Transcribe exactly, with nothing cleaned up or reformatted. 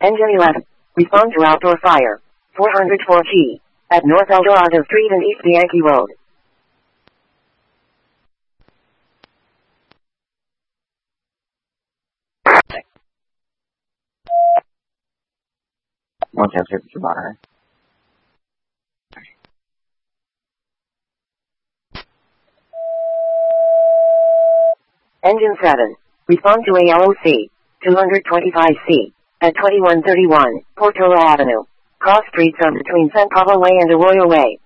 Engine eleven. Respond to outdoor fire. four hundred four G. At North Eldorado Street and East Bianchi Road. One ten six to bar. Engine seven. Respond to A L O C. two twenty-five C. At twenty-one thirty-one, Portola Avenue. Cross streets on between San Pablo Way and Arroyo Way.